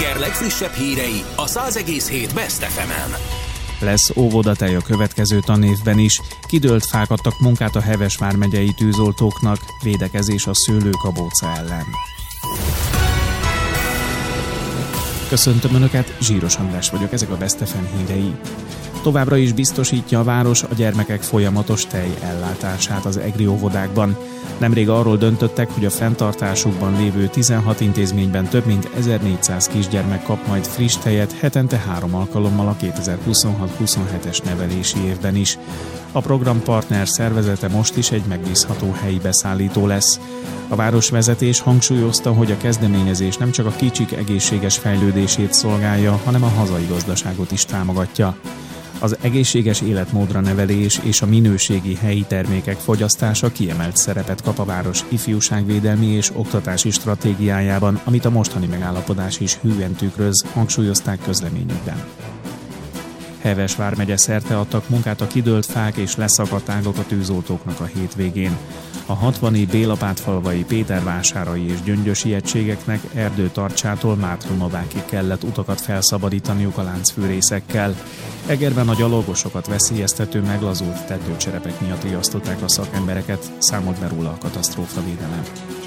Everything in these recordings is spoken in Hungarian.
Eger legfrissebb hírei a 100,7 Best FM-en. Lesz óvodatej a következő tanévben is. Kidőlt fák adtak munkát a Heves vármegyei tűzoltóknak, védekezés a szőlőkabóca ellen. Köszöntöm Önöket, Zsíros András vagyok, ezek a Best FM hírei. Továbbra is biztosítja a város a gyermekek folyamatos tejellátását az egri óvodákban. Nemrég arról döntöttek, hogy a fenntartásukban lévő 16 intézményben több mint 1400 kisgyermek kap majd friss tejet hetente 3 alkalommal a 2026-27-es nevelési évben is. A programpartner szervezete most is egy megbízható helyi beszállító lesz. A városvezetés hangsúlyozta, hogy a kezdeményezés nem csak a kicsik egészséges fejlődését szolgálja, hanem a hazai gazdaságot is támogatja. Az egészséges életmódra nevelés és a minőségi helyi termékek fogyasztása kiemelt szerepet kap a város ifjúságvédelmi és oktatási stratégiájában, amit a mostani megállapodás is hűen tükröz, hangsúlyozták közleményükben. Heves vármegye szerte adtak munkát a kidőlt fák és leszakadt ágak a tűzoltóknak a hétvégén. A 60-i Bélapátfalvai, Pétervásárai és Gyöngyösi egységeknek Erdőtarcsától Mátrunovákig kellett utakat felszabadítaniuk a láncfűrészekkel. Egerben a gyalogosokat veszélyeztető meglazult tetőcserepek miatt riasztották a szakembereket, számolt be róla a katasztrófavédelem.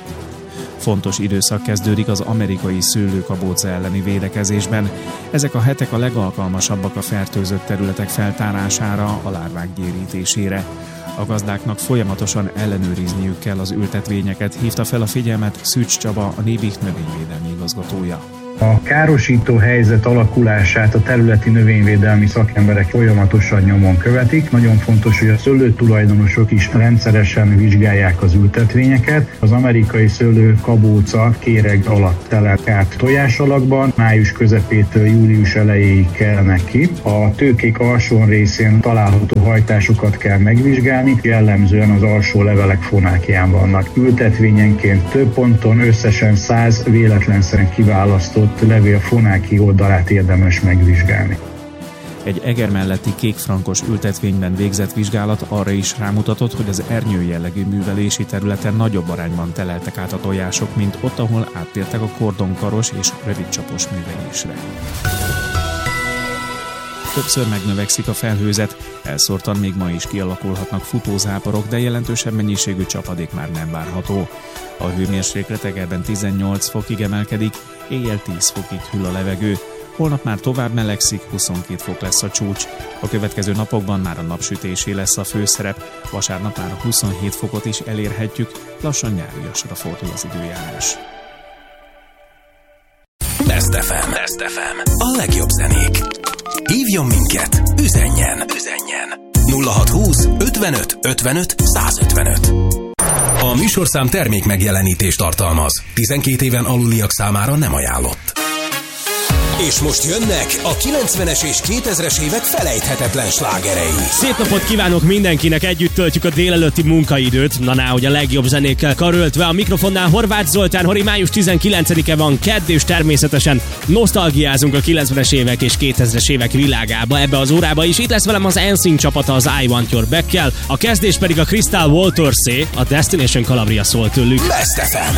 Fontos időszak kezdődik az amerikai szőlőkabóca elleni védekezésben. Ezek a hetek a legalkalmasabbak a fertőzött területek feltárására, a lárvák gyérítésére. A gazdáknak folyamatosan ellenőrizniük kell az ültetvényeket, hívta fel a figyelmet Szűcs Csaba, a Nébik növényvédelmi igazgatója. A károsító helyzet alakulását a területi növényvédelmi szakemberek folyamatosan nyomon követik. Nagyon fontos, hogy a szőlőtulajdonosok is rendszeresen vizsgálják az ültetvényeket. Az amerikai szőlőkabóca kéreg alatt telel át tojásalakban, május közepétől július elejéig kelnek ki. A tőkék alsó részén található hajtásokat kell megvizsgálni, jellemzően az alsó levelek fonákján vannak. Ültetvényenként több ponton összesen 100 véletlenszerűen kiválasztott levél fonáki oldalát érdemes megvizsgálni. Egy Eger melletti kékfrankos ültetvényben végzett vizsgálat arra is rámutatott, hogy az ernyő jellegű művelési területen nagyobb arányban teleltek át a tojások, mint ott, ahol áttértek a kordonkaros és rövidcsapos művelésre. Többször megnövekszik a felhőzet, elszórtan még ma is kialakulhatnak futózáporok, de jelentősebb mennyiségű csapadék már nem várható. A hőmérséklet Egerben 18 fokig emelkedik, éjjel 10 fokig hűl a levegő. Holnap már tovább melegszik, 22 fok lesz a csúcs. A következő napokban már a napsütésé lesz a főszerep, vasárnap már 27 fokot is elérhetjük, lassan nyáriasra fordul az időjárás. Best FM. Best FM. A legjobb zenék. Hívjon minket, üzenjen. 0620 55 55 155. A műsorszám termék megjelenítést tartalmaz. 12 éven aluliak számára nem ajánlott. És most jönnek a 90-es és 2000-es évek felejthetetlen slágerei. Szép napot kívánok mindenkinek, együtt töltjük a délelőtti munkaidőt. Na, hogy a legjobb zenékkel karöltve, a mikrofonnál Horváth Zoltán. Hori, május 19-e van, kedd, és természetesen nosztalgiázunk a 90-es évek és 2000-es évek világába ebbe az órába is. Itt lesz velem az NSYNC csapata az I Want Your Back-kel, a kezdés pedig a Crystal Walters-é, a Destination Calabria szól tőlük. Best FM.